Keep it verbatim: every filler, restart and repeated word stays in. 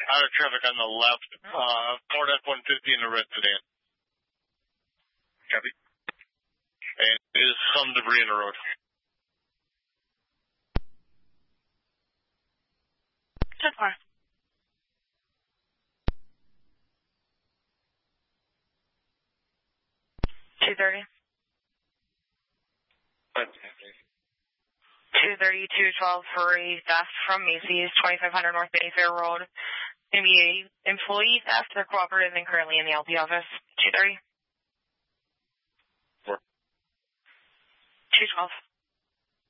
out of traffic on the left, uh, Ford F one fifty in the red sedan. Copy. And there's some debris in the road. ten four. two thirty. two thirty, two twelve for a theft from Macy's, twenty-five hundred North Mayfair Road. Going to be a employee theft. They're cooperative and currently in the L P office. two thirty. Four. two twelve.